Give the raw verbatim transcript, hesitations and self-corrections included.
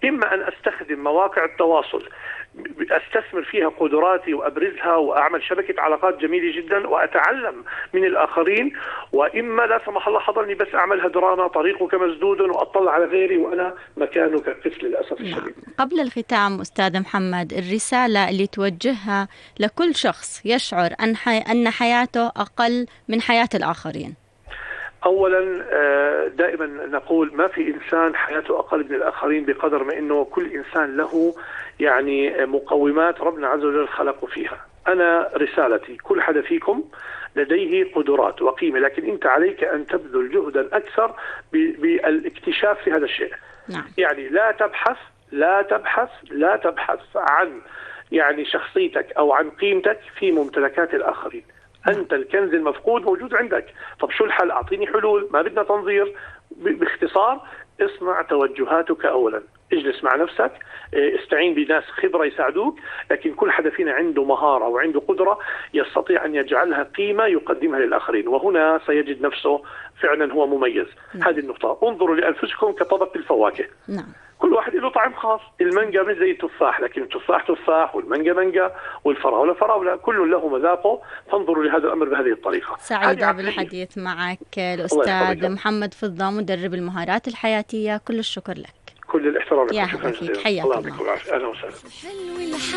إما أن أستخدم مواقع التواصل أستثمر فيها قدراتي وأبرزها وأعمل شبكة علاقات جميلة جدا وأتعلم من الآخرين، وإما لا سمح الله حضرني بس أعملها دراما طريقك مسدود وأطلع على غيري وأنا مكانه كالقفل للأسف الشديد. قبل الختام أستاذ محمد، الرسالة اللي توجهها لكل شخص يشعر أن حي... أن حياته أقل من حياة الآخرين. أولا دائما نقول ما في إنسان حياته أقل من الآخرين بقدر ما أنه كل إنسان له يعني مقومات ربنا عز وجل خلقه فيها. أنا رسالتي كل حدا فيكم لديه قدرات وقيمة، لكن أنت عليك أن تبذل جهدا أكثر بالاكتشاف في هذا الشيء. نعم. يعني لا تبحث لا تبحث لا تبحث عن يعني شخصيتك أو عن قيمتك في ممتلكات الآخرين. أنت الكنز المفقود موجود عندك. طب شو الحل؟ أعطيني حلول، ما بدنا تنظير. باختصار اصنع توجهاتك أولا، اجلس مع نفسك، استعين بناس خبرة يساعدوك، لكن كل حدا فينا عنده مهارة وعنده قدرة يستطيع أن يجعلها قيمة يقدمها للآخرين، وهنا سيجد نفسه فعلا هو مميز. نعم. هذه النقطة. انظروا لأنفسكم كطبق الفواكه. نعم. كل واحد له طعم خاص. المانجا مش زي التفاح، لكن التفاح تفاح والمانجا مانجا والفراولة فراولة، كل له مذاقه. فانظروا لهذا الأمر بهذه الطريقة. سعيدة بالحديث معك الأستاذ محمد فضة، مدرب المهارات الحياتية. كل الشكر لك. كل الاحترام لك. يا هلا فيك، حياك الله. أهلا وسهلا.